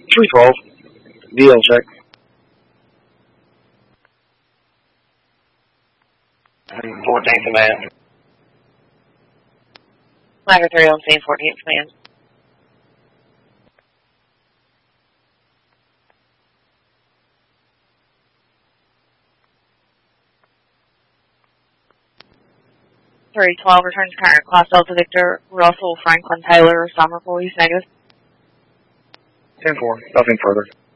312. DL check. 14th command. Flagger 3 on scene, 14th command. Three 12 returns current class Delta Victor Russell Franklin Taylor Summer Police negative. 10-4. Nothing further.